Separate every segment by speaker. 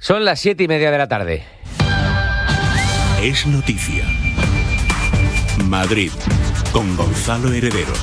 Speaker 1: Son las 7:30 de la tarde.
Speaker 2: Es noticia. Madrid, con Gonzalo Heredero.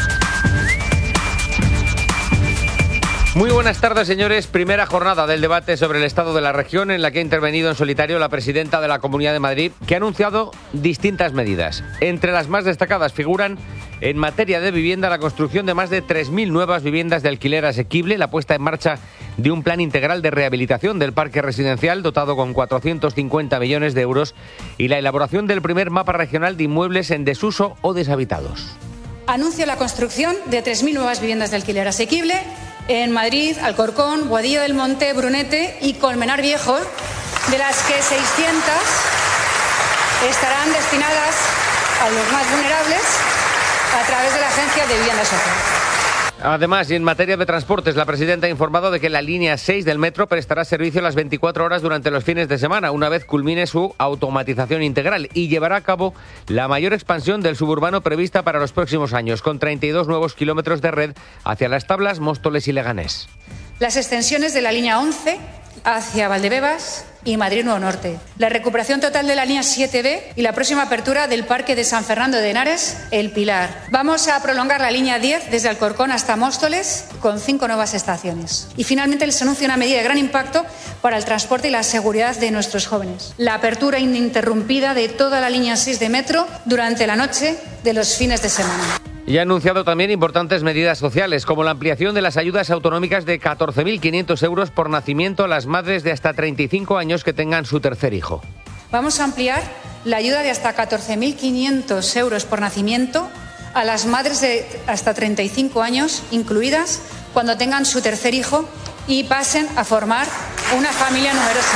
Speaker 1: Muy buenas tardes, señores. Primera jornada del debate sobre el estado de la región, en la que ha intervenido en solitario la presidenta de la Comunidad de Madrid, que ha anunciado distintas medidas. Entre las más destacadas figuran, en materia de vivienda, la construcción de más de 3.000 nuevas viviendas de alquiler asequible, la puesta en marcha de un plan integral de rehabilitación del parque residencial dotado con 450 millones de euros y la elaboración del primer mapa regional de inmuebles en desuso o deshabitados.
Speaker 3: Anuncio la construcción de 3.000 nuevas viviendas de alquiler asequible en Madrid, Alcorcón, Boadilla del Monte, Brunete y Colmenar Viejo, de las que 600 estarán destinadas a los más vulnerables a través de la Agencia de Vivienda Social.
Speaker 1: Además, y en materia de transportes, la presidenta ha informado de que la línea 6 del metro prestará servicio las 24 horas durante los fines de semana, una vez culmine su automatización integral, y llevará a cabo la mayor expansión del suburbano prevista para los próximos años, con 32 nuevos kilómetros de red hacia Las Tablas, Móstoles y Leganés.
Speaker 3: Las extensiones de la línea 11 hacia Valdebebas y Madrid Nuevo Norte, la recuperación total de la línea 7B y la próxima apertura del Parque de San Fernando de Henares, El Pilar. Vamos a prolongar la línea 10 desde Alcorcón hasta Móstoles con 5 nuevas estaciones. Y finalmente les anuncio una medida de gran impacto para el transporte y la seguridad de nuestros jóvenes: la apertura ininterrumpida de toda la línea 6 de metro durante la noche de los fines de semana.
Speaker 1: Y ha anunciado también importantes medidas sociales, como la ampliación de las ayudas autonómicas de 14.500 euros por nacimiento a las madres de hasta 35 años que tengan su tercer hijo.
Speaker 3: Vamos a ampliar la ayuda de hasta 14.500 euros por nacimiento a las madres de hasta 35 años, incluidas cuando tengan su tercer hijo y pasen a formar una familia numerosa.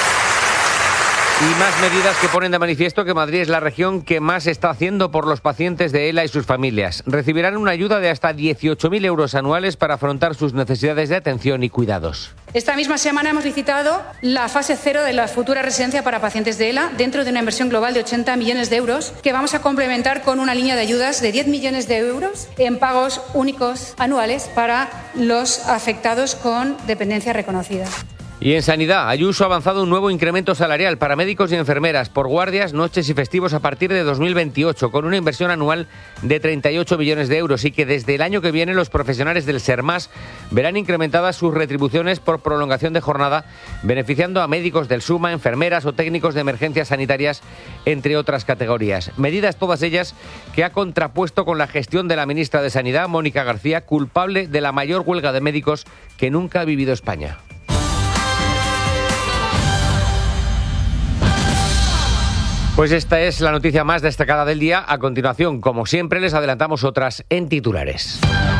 Speaker 1: Y más medidas que ponen de manifiesto que Madrid es la región que más está haciendo por los pacientes de ELA y sus familias. Recibirán una ayuda de hasta 18.000 euros anuales para afrontar sus necesidades de atención y cuidados.
Speaker 3: Esta misma semana hemos licitado la fase 0 de la futura residencia para pacientes de ELA dentro de una inversión global de 80 millones de euros que vamos a complementar con una línea de ayudas de 10 millones de euros en pagos únicos anuales para los afectados con dependencia reconocida.
Speaker 1: Y en sanidad, Ayuso ha avanzado un nuevo incremento salarial para médicos y enfermeras por guardias, noches y festivos a partir de 2028, con una inversión anual de 38 millones de euros, y que desde el año que viene los profesionales del SERMAS verán incrementadas sus retribuciones por prolongación de jornada, beneficiando a médicos del SUMA, enfermeras o técnicos de emergencias sanitarias, entre otras categorías. Medidas todas ellas que ha contrapuesto con la gestión de la ministra de Sanidad, Mónica García, culpable de la mayor huelga de médicos que nunca ha vivido España. Pues esta es la noticia más destacada del día. A continuación, como siempre, les adelantamos otras en titulares.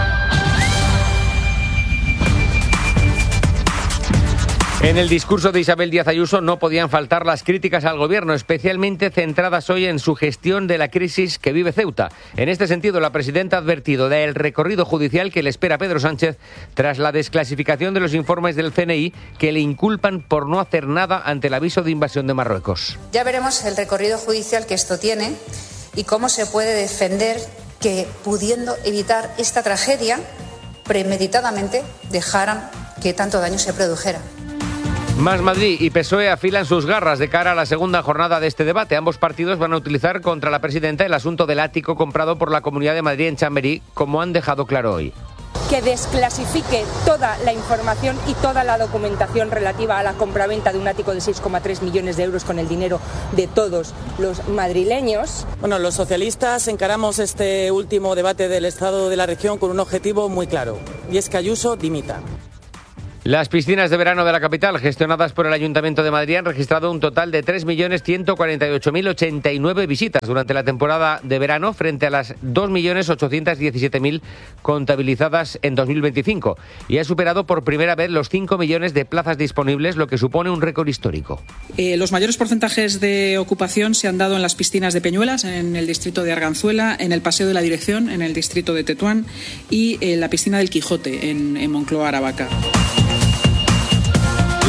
Speaker 1: En el discurso de Isabel Díaz Ayuso no podían faltar las críticas al gobierno, especialmente centradas hoy en su gestión de la crisis que vive Ceuta. En este sentido, la presidenta ha advertido del recorrido judicial que le espera a Pedro Sánchez tras la desclasificación de los informes del CNI que le inculpan por no hacer nada ante el aviso de invasión de Marruecos.
Speaker 3: Ya veremos el recorrido judicial que esto tiene y cómo se puede defender que, pudiendo evitar esta tragedia, premeditadamente dejaran que tanto daño se produjera.
Speaker 1: Más Madrid y PSOE afilan sus garras de cara a la segunda jornada de este debate. Ambos partidos van a utilizar contra la presidenta el asunto del ático comprado por la Comunidad de Madrid en Chamberí, como han dejado claro hoy.
Speaker 4: Que desclasifique toda la información y toda la documentación relativa a la compraventa de un ático de 6,3 millones de euros con el dinero de todos los madrileños.
Speaker 5: Bueno, los socialistas encaramos este último debate del Estado de la región con un objetivo muy claro, y es que Ayuso dimita.
Speaker 1: Las piscinas de verano de la capital, gestionadas por el Ayuntamiento de Madrid, han registrado un total de 3.148.089 visitas durante la temporada de verano, frente a las 2.817.000 contabilizadas en 2025, y ha superado por primera vez los 5 millones de plazas disponibles, lo que supone un récord histórico.
Speaker 6: Los mayores porcentajes de ocupación se han dado en las piscinas de Peñuelas, en el distrito de Arganzuela, en el Paseo de la Dirección, en el distrito de Tetuán, y en la piscina del Quijote, en Moncloa, Aravaca.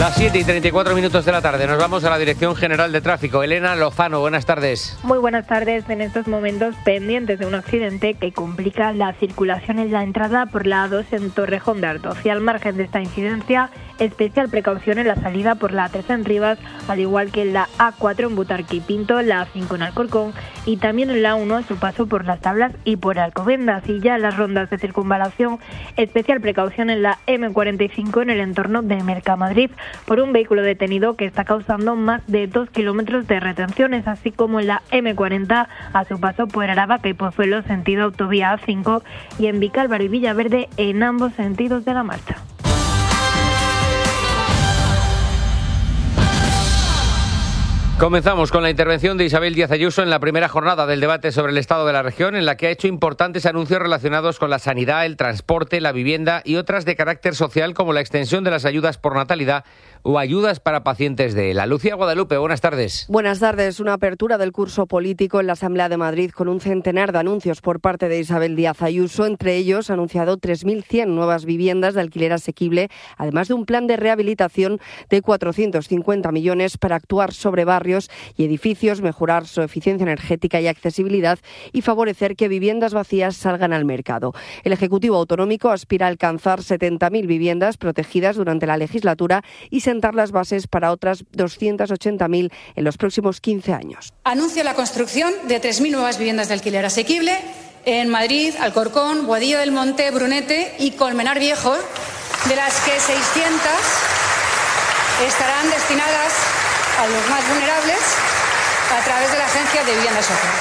Speaker 1: Las 7:34 de la tarde. Nos vamos a la Dirección General de Tráfico. Elena Lozano, buenas tardes.
Speaker 7: Muy buenas tardes. En estos momentos pendientes de un accidente que complica la circulación en la entrada por la A2 en Torrejón de Ardoz. Y al margen de esta incidencia, especial precaución en la salida por la A3 en Rivas, al igual que en la A4 en Butarque y Pinto, la A5 en Alcorcón y también en la A1 a su paso por Las Tablas y por Alcobendas. Y ya en las rondas de circunvalación, especial precaución en la M45 en el entorno de Mercamadrid, por un vehículo detenido que está causando más de 2 kilómetros de retenciones, así como en la M40 a su paso por Aravaca y Pozuelo sentido autovía A5 y en Vicálvaro y Villaverde en ambos sentidos de la marcha.
Speaker 1: Comenzamos con la intervención de Isabel Díaz Ayuso en la primera jornada del debate sobre el estado de la región, en la que ha hecho importantes anuncios relacionados con la sanidad, el transporte, la vivienda y otras de carácter social, como la extensión de las ayudas por natalidad o ayudas para pacientes de ELA. Lucía Guadalupe, buenas tardes.
Speaker 8: Buenas tardes. Una apertura del curso político en la Asamblea de Madrid con un centenar de anuncios por parte de Isabel Díaz Ayuso. Entre ellos ha anunciado 3.100 nuevas viviendas de alquiler asequible, además de un plan de rehabilitación de 450 millones para actuar sobre barrios y edificios, mejorar su eficiencia energética y accesibilidad y favorecer que viviendas vacías salgan al mercado. El Ejecutivo Autonómico aspira a alcanzar 70.000 viviendas protegidas durante la legislatura y sentar las bases para otras 280.000 en los próximos 15 años.
Speaker 3: Anuncio la construcción de 3.000 nuevas viviendas de alquiler asequible en Madrid, Alcorcón, Boadilla del Monte, Brunete y Colmenar Viejo, de las que 600 estarán destinadas a los más vulnerables a través de la Agencia de Vivienda Social.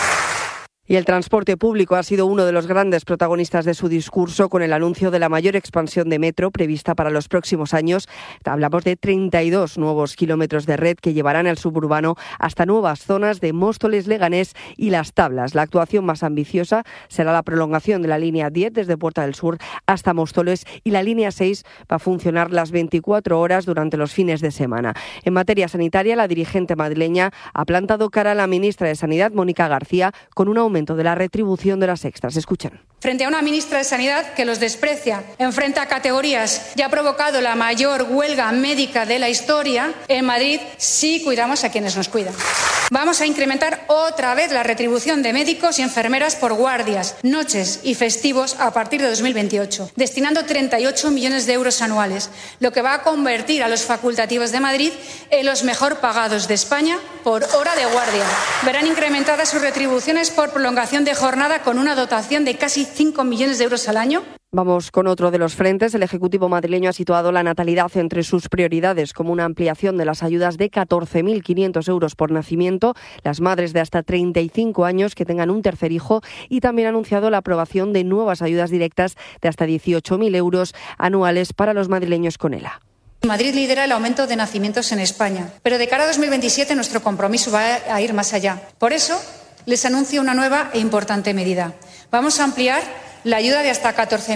Speaker 8: Y el transporte público ha sido uno de los grandes protagonistas de su discurso, con el anuncio de la mayor expansión de metro prevista para los próximos años. Hablamos de 32 nuevos kilómetros de red que llevarán al suburbano hasta nuevas zonas de Móstoles, Leganés y Las Tablas. La actuación más ambiciosa será la prolongación de la línea 10 desde Puerta del Sur hasta Móstoles, y la línea 6 va a funcionar las 24 horas durante los fines de semana. En materia sanitaria, la dirigente madrileña ha plantado cara a la ministra de Sanidad, Mónica García, con un aumento de la retribución de las extras. Escuchen.
Speaker 3: Frente a una ministra de Sanidad que los desprecia, enfrenta categorías y ha provocado la mayor huelga médica de la historia, en Madrid sí cuidamos a quienes nos cuidan. Vamos a incrementar otra vez la retribución de médicos y enfermeras por guardias, noches y festivos a partir de 2028, destinando 38 millones de euros anuales, lo que va a convertir a los facultativos de Madrid en los mejor pagados de España por hora de guardia. Verán incrementadas sus retribuciones por prolongación de jornada con una dotación de casi 5 millones de euros al año.
Speaker 8: Vamos con otro de los frentes. El Ejecutivo madrileño ha situado la natalidad entre sus prioridades, como una ampliación de las ayudas de 14.500 euros por nacimiento, las madres de hasta 35 años que tengan un tercer hijo, y también ha anunciado la aprobación de nuevas ayudas directas de hasta 18.000 euros anuales para los madrileños con ELA.
Speaker 3: Madrid lidera el aumento de nacimientos en España, pero de cara a 2027 nuestro compromiso va a ir más allá. Por eso les anuncio una nueva e importante medida. Vamos a ampliar la ayuda de hasta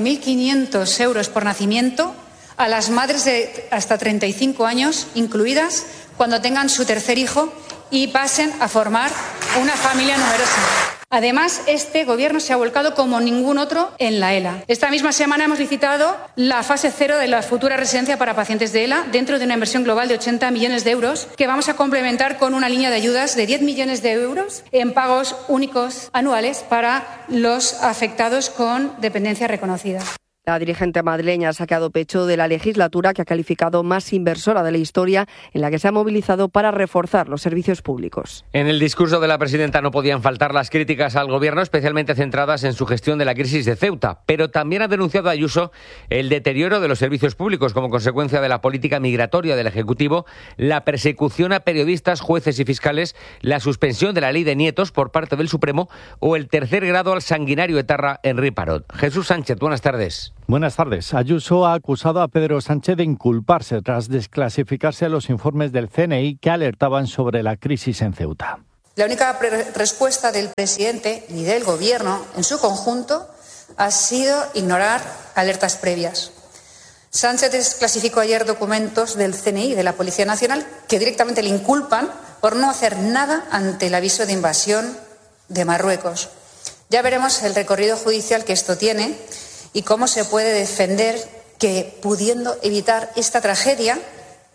Speaker 3: 14.500 euros por nacimiento a las madres de hasta 35 años, incluidas cuando tengan su tercer hijo y pasen a formar una familia numerosa. Además, este Gobierno se ha volcado como ningún otro en la ELA. Esta misma semana hemos licitado la fase 0 de la futura residencia para pacientes de ELA, dentro de una inversión global de 80 millones de euros, que vamos a complementar con una línea de ayudas de 10 millones de euros en pagos únicos anuales para los afectados con dependencia reconocida.
Speaker 8: La dirigente madrileña ha sacado pecho de la legislatura que ha calificado más inversora de la historia, en la que se ha movilizado para reforzar los servicios públicos.
Speaker 1: En el discurso de la presidenta no podían faltar las críticas al Gobierno, especialmente centradas en su gestión de la crisis de Ceuta. Pero también ha denunciado Ayuso el deterioro de los servicios públicos como consecuencia de la política migratoria del Ejecutivo, la persecución a periodistas, jueces y fiscales, la suspensión de la ley de nietos por parte del Supremo o el tercer grado al sanguinario etarra Henri Parot. Jesús Sánchez, buenas tardes.
Speaker 9: Buenas tardes. Ayuso ha acusado a Pedro Sánchez de inculparse tras desclasificarse los informes del CNI que alertaban sobre la crisis en Ceuta.
Speaker 3: La única respuesta del presidente y del Gobierno en su conjunto ha sido ignorar alertas previas. Sánchez desclasificó ayer documentos del CNI y de la Policía Nacional que directamente le inculpan por no hacer nada ante el aviso de invasión de Marruecos. Ya veremos el recorrido judicial que esto tiene y cómo se puede defender que, pudiendo evitar esta tragedia,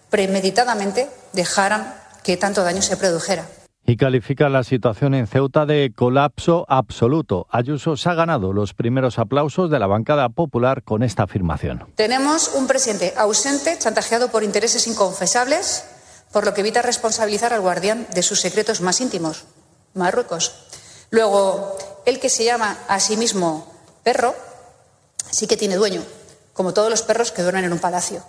Speaker 3: premeditadamente dejaran que tanto daño se produjera.
Speaker 9: Y califica la situación en Ceuta de colapso absoluto. Ayuso se ha ganado los primeros aplausos de la bancada popular con esta afirmación.
Speaker 3: Tenemos un presidente ausente, chantajeado por intereses inconfesables, por lo que evita responsabilizar al guardián de sus secretos más íntimos, Marruecos. Luego, el que se llama a sí mismo perro, sí que tiene dueño, como todos los perros que duermen en un palacio.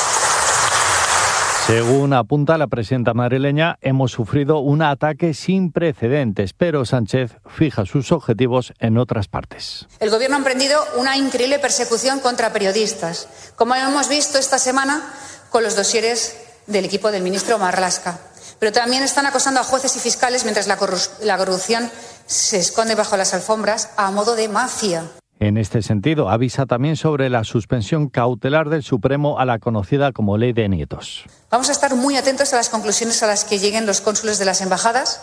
Speaker 9: Según apunta la presidenta madrileña, hemos sufrido un ataque sin precedentes, pero Sánchez fija sus objetivos en otras partes.
Speaker 3: El Gobierno ha emprendido una increíble persecución contra periodistas, como hemos visto esta semana con los dosieres del equipo del ministro Marlaska. Pero también están acosando a jueces y fiscales mientras la corrupción se esconde bajo las alfombras a modo de mafia.
Speaker 9: En este sentido, avisa también sobre la suspensión cautelar del Supremo a la conocida como Ley de Nietos.
Speaker 3: Vamos a estar muy atentos a las conclusiones a las que lleguen los cónsules de las embajadas,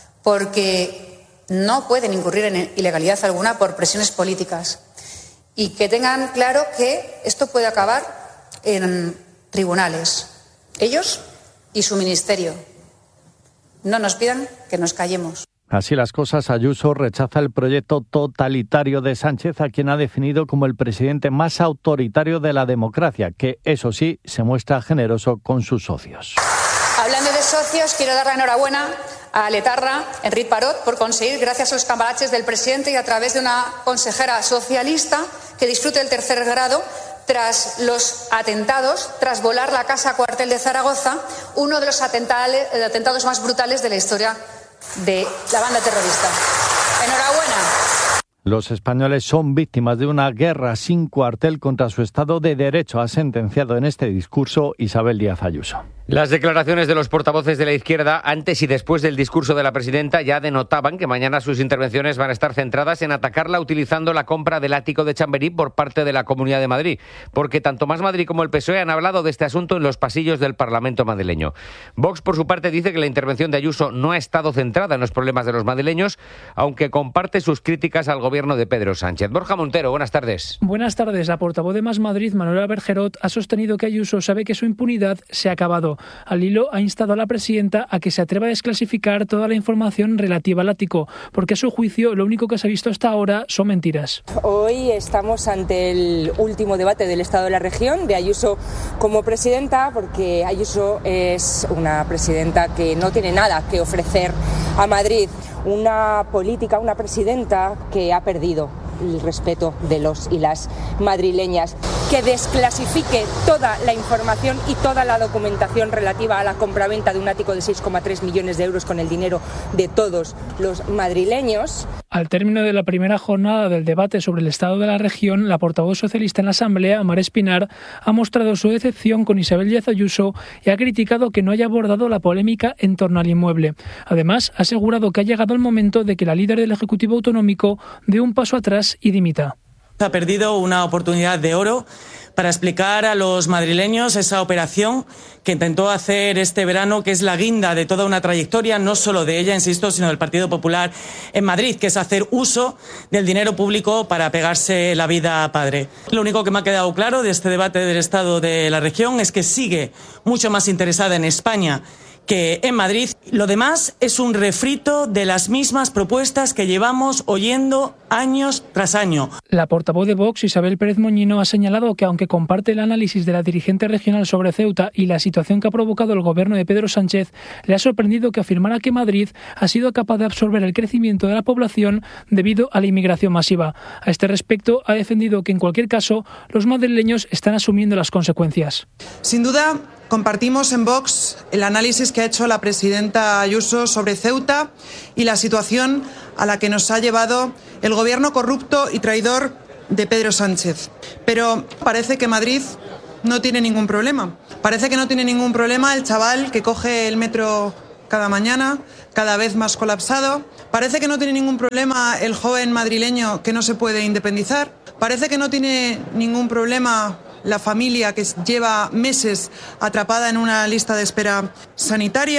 Speaker 3: porque no pueden incurrir en ilegalidad alguna por presiones políticas. Y que tengan claro que esto puede acabar en tribunales. Ellos y su ministerio. No nos pidan que nos callemos.
Speaker 9: Así las cosas, Ayuso rechaza el proyecto totalitario de Sánchez, a quien ha definido como el presidente más autoritario de la democracia, que, eso sí, se muestra generoso con sus socios.
Speaker 3: Hablando de socios, quiero dar la enhorabuena a Letarra, Enric Parot, por conseguir, gracias a los cambalaches del presidente y a través de una consejera socialista, que disfrute el tercer grado tras los atentados, tras volar la casa cuartel de Zaragoza, uno de los atentados más brutales de la historia de la banda terrorista. Enhorabuena.
Speaker 9: Los españoles son víctimas de una guerra sin cuartel contra su Estado de Derecho, ha sentenciado en este discurso Isabel Díaz Ayuso.
Speaker 1: Las declaraciones de los portavoces de la izquierda antes y después del discurso de la presidenta ya denotaban que mañana sus intervenciones van a estar centradas en atacarla utilizando la compra del ático de Chamberí por parte de la Comunidad de Madrid, porque tanto Más Madrid como el PSOE han hablado de este asunto en los pasillos del Parlamento madrileño. Vox, por su parte, dice que la intervención de Ayuso no ha estado centrada en los problemas de los madrileños, aunque comparte sus críticas al gobierno de Pedro Sánchez. Borja Montero, buenas tardes.
Speaker 10: Buenas tardes. La portavoz de Más Madrid, Manuela Bergerot, ha sostenido que Ayuso sabe que su impunidad se ha acabado. Al hilo, ha instado a la presidenta a que se atreva a desclasificar toda la información relativa al ático, porque a su juicio lo único que se ha visto hasta ahora son mentiras.
Speaker 4: Hoy estamos ante el último debate del Estado de la Región, de Ayuso como presidenta, porque Ayuso es una presidenta que no tiene nada que ofrecer a Madrid, una política, una presidenta que ha perdido el respeto de los y las madrileñas, que desclasifique toda la información y toda la documentación relativa a la compraventa de un ático de 6,3 millones de euros con el dinero de todos los madrileños.
Speaker 10: Al término de la primera jornada del debate sobre el estado de la región, la portavoz socialista en la Asamblea, Mar Espinar, ha mostrado su decepción con Isabel Díaz Ayuso y ha criticado que no haya abordado la polémica en torno al inmueble. Además, ha asegurado que ha llegado el momento de que la líder del Ejecutivo Autonómico dé un paso atrás y dimita.
Speaker 5: Ha perdido una oportunidad de oro para explicar a los madrileños esa operación que intentó hacer este verano, que es la guinda de toda una trayectoria, no solo de ella, insisto, sino del Partido Popular en Madrid, que es hacer uso del dinero público para pegarse la vida a padre. Lo único que me ha quedado claro de este debate del Estado de la región es que sigue mucho más interesada en España que en Madrid. Lo demás es un refrito de las mismas propuestas que llevamos oyendo años tras año.
Speaker 10: La portavoz de Vox, Isabel Pérez Moñino, ha señalado que aunque comparte el análisis de la dirigente regional sobre Ceuta y la situación que ha provocado el gobierno de Pedro Sánchez, le ha sorprendido que afirmara que Madrid ha sido capaz de absorber el crecimiento de la población debido a la inmigración masiva. A este respecto, ha defendido que en cualquier caso los madrileños están asumiendo las consecuencias.
Speaker 11: Sin duda, compartimos en Vox el análisis que ha hecho la presidenta Ayuso sobre Ceuta y la situación a la que nos ha llevado el gobierno corrupto y traidor de Pedro Sánchez. Pero parece que Madrid no tiene ningún problema. Parece que no tiene ningún problema el chaval que coge el metro cada mañana, cada vez más colapsado. Parece que no tiene ningún problema el joven madrileño que no se puede independizar. Parece que no tiene ningún problema la familia que lleva meses atrapada en una lista de espera sanitaria.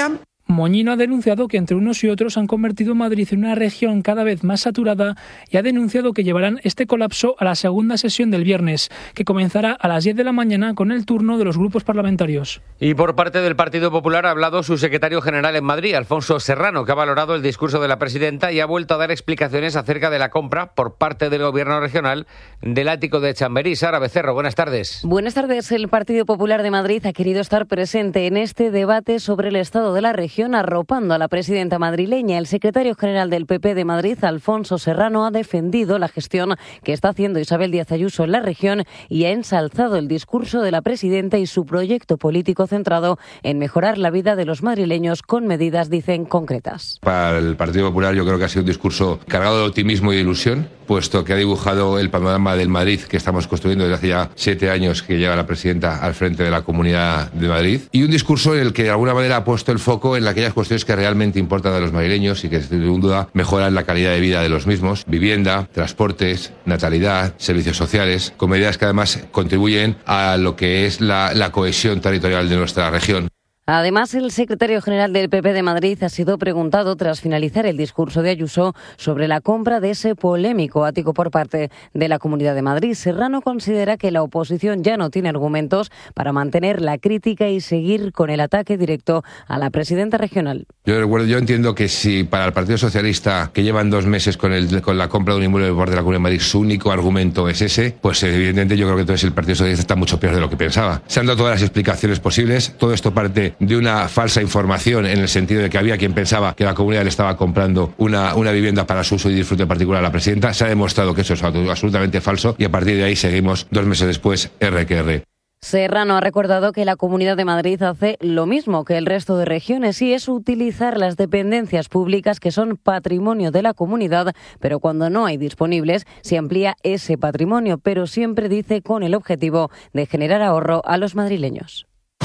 Speaker 10: Moñino ha denunciado que entre unos y otros han convertido Madrid en una región cada vez más saturada y ha denunciado que llevarán este colapso a la segunda sesión del viernes, que comenzará a las 10 de la mañana con el turno de los grupos parlamentarios.
Speaker 1: Y por parte del Partido Popular ha hablado su secretario general en Madrid, Alfonso Serrano, que ha valorado el discurso de la presidenta y ha vuelto a dar explicaciones acerca de la compra por parte del Gobierno regional del ático de Chamberí. Sara Becerro, buenas tardes.
Speaker 12: Buenas tardes. El Partido Popular de Madrid ha querido estar presente en este debate sobre el estado de la región, arropando a la presidenta madrileña. El secretario general del PP de Madrid, Alfonso Serrano, ha defendido la gestión que está haciendo Isabel Díaz Ayuso en la región y ha ensalzado el discurso de la presidenta y su proyecto político centrado en mejorar la vida de los madrileños con medidas, dicen, concretas.
Speaker 13: Para el Partido Popular yo creo que ha sido un discurso cargado de optimismo y de ilusión, puesto que ha dibujado el panorama del Madrid que estamos construyendo desde hace ya 7 años que lleva la presidenta al frente de la Comunidad de Madrid, y un discurso en el que de alguna manera ha puesto el foco en aquellas cuestiones que realmente importan a los madrileños y que sin duda mejoran la calidad de vida de los mismos: vivienda, transportes, natalidad, servicios sociales, con medidas que además contribuyen a lo que es la cohesión territorial de nuestra región.
Speaker 12: Además, el secretario general del PP de Madrid ha sido preguntado tras finalizar el discurso de Ayuso sobre la compra de ese polémico ático por parte de la Comunidad de Madrid. Serrano considera que la oposición ya no tiene argumentos para mantener la crítica y seguir con el ataque directo a la presidenta regional.
Speaker 13: Yo entiendo que si para el Partido Socialista, que llevan 2 meses con la compra de un inmueble por parte de la Comunidad de Madrid, su único argumento es ese, pues evidentemente yo creo que entonces el Partido Socialista está mucho peor de lo que pensaba. Se han dado todas las explicaciones posibles. Todo esto parte de una falsa información, en el sentido de que había quien pensaba que la comunidad le estaba comprando una vivienda para su uso y disfrute particular a la presidenta. Se ha demostrado que eso es absolutamente falso y a partir de ahí seguimos 2 meses después, R que R.
Speaker 12: Serrano ha recordado que la Comunidad de Madrid hace lo mismo que el resto de regiones y es utilizar las dependencias públicas que son patrimonio de la comunidad, pero cuando no hay disponibles se amplía ese patrimonio, pero siempre, dice, con el objetivo de generar ahorro a los madrileños.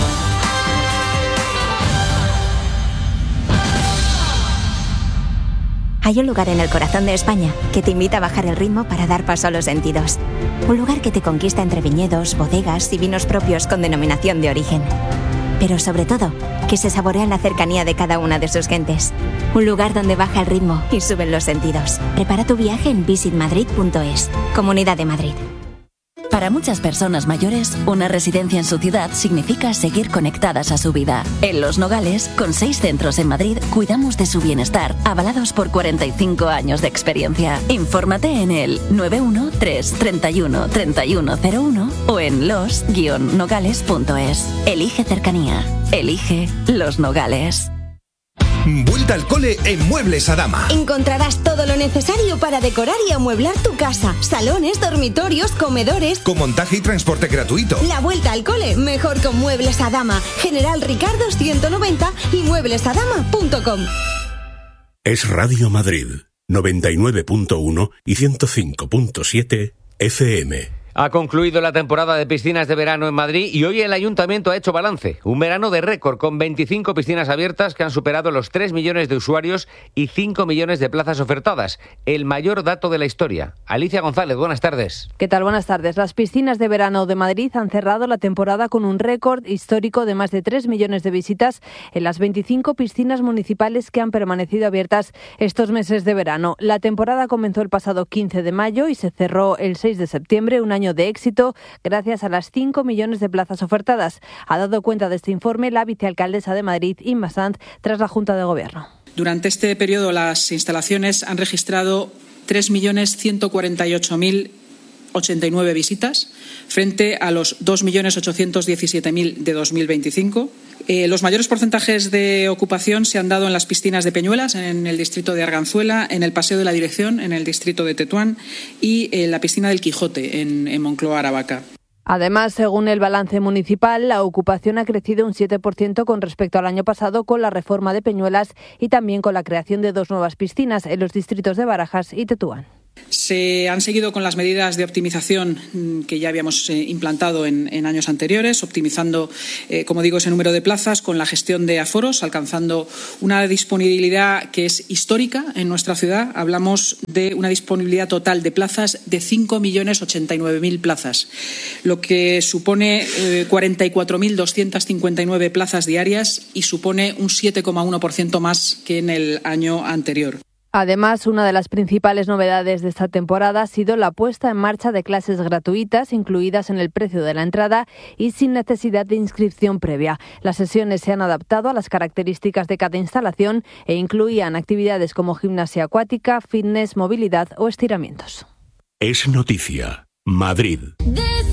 Speaker 14: Hay un lugar en el corazón de España que te invita a bajar el ritmo para dar paso a los sentidos. Un lugar que te conquista entre viñedos, bodegas y vinos propios con denominación de origen. Pero sobre todo, que se saborea en la cercanía de cada una de sus gentes. Un lugar donde baja el ritmo y suben los sentidos. Prepara tu viaje en visitmadrid.es. Comunidad de Madrid.
Speaker 15: Para muchas personas mayores, una residencia en su ciudad significa seguir conectadas a su vida. En Los Nogales, con 6 centros en Madrid, cuidamos de su bienestar, avalados por 45 años de experiencia. Infórmate en el 913-31-3101 o en los-nogales.es. Elige cercanía. Elige Los Nogales.
Speaker 16: Vuelta al cole en Muebles Adama.
Speaker 17: Encontrarás todo lo necesario para decorar y amueblar tu casa. Salones, dormitorios, comedores.
Speaker 16: Con montaje y transporte gratuito.
Speaker 17: La vuelta al cole, mejor con Muebles Adama. General Ricardo 190 y mueblesadama.com.
Speaker 2: Es Radio Madrid, 99.1 y 105.7 FM.
Speaker 1: Ha concluido la temporada de piscinas de verano en Madrid y hoy el Ayuntamiento ha hecho balance. Un verano de récord con 25 piscinas abiertas que han superado los 3 millones de usuarios y 5 millones de plazas ofertadas. El mayor dato de la historia. Alicia González, buenas tardes.
Speaker 18: ¿Qué tal? Buenas tardes. Las piscinas de verano de Madrid han cerrado la temporada con un récord histórico de más de 3 millones de visitas en las 25 piscinas municipales que han permanecido abiertas estos meses de verano. La temporada comenzó el pasado 15 de mayo y se cerró el 6 de septiembre, un año de éxito gracias a las 5 millones de plazas ofertadas. Ha dado cuenta de este informe la vicealcaldesa de Madrid, Inma Sanz, tras la Junta de Gobierno.
Speaker 6: Durante este periodo las instalaciones han registrado 3.148.089 visitas frente a los 2.817.000 de 2025. Los mayores porcentajes de ocupación se han dado en las piscinas de Peñuelas, en el distrito de Arganzuela, en el Paseo de la Dirección, en el distrito de Tetuán y en la piscina del Quijote, en Moncloa, Aravaca.
Speaker 18: Además, según el balance municipal, la ocupación ha crecido un 7% con respecto al año pasado con la reforma de Peñuelas y también con la creación de 2 nuevas piscinas en los distritos de Barajas y Tetuán.
Speaker 6: Se han seguido con las medidas de optimización que ya habíamos implantado en años anteriores, optimizando, como digo, ese número de plazas con la gestión de aforos, alcanzando una disponibilidad que es histórica en nuestra ciudad. Hablamos de una disponibilidad total de plazas de 5.089.000 plazas, lo que supone 44.259 plazas diarias y supone un 7,1% más que en el año anterior.
Speaker 18: Además, una de las principales novedades de esta temporada ha sido la puesta en marcha de clases gratuitas incluidas en el precio de la entrada y sin necesidad de inscripción previa. Las sesiones se han adaptado a las características de cada instalación e incluían actividades como gimnasia acuática, fitness, movilidad o estiramientos.
Speaker 2: Es noticia. Madrid.